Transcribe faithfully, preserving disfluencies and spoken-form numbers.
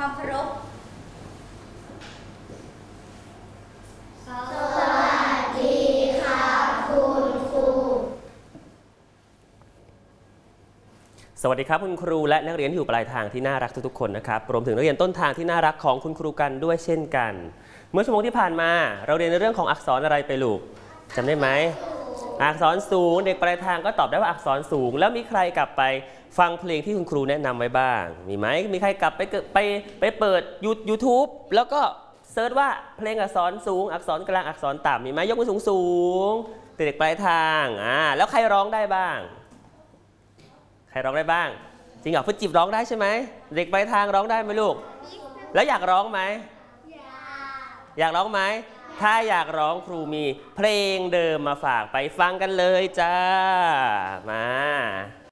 ความเคารพสวัสดีครับคุณครูสวัสดีครับคุณครูและนักเรียนที่อยู่ปลายทางที่น่ารักทุกๆคนนะครับรวมถึงนักเรียนต้นทางที่น่ารักของคุณครูกันด้วยเช่นกันเมื่อชั่วโมงที่ผ่านมาเราเรียนในเรื่องของอักษรอะไรไปลูกจำได้ไหมอักษรสูงเด็กปลายทางก็ตอบได้ว่าอักษรสูงแล้วมีใครกลับไปฟังเพลงที่คุณครูแนะนำไว้บ้างมีไหมมีใครกลับไปไปไปเปิดยูทูบแล้วก็เซิร์ชว่าเพลงอักษรสูงอักษรกลางอักษรต่ำมีไหมยกมือสูงสูงเด็กปลายทางอ่าแล้วใครร้องได้บ้างใครร้องได้บ้างจริงเหรอฟุตจิบร้องได้ใช่ไหมเด็กปลายทางร้องได้ไหมลูกแล้วอยากร้องไหมอยากอยากร้องไหมถ้าอยากร้องครูมีเพลงเดิมมาฝากไปฟังกันเลยจ้ามา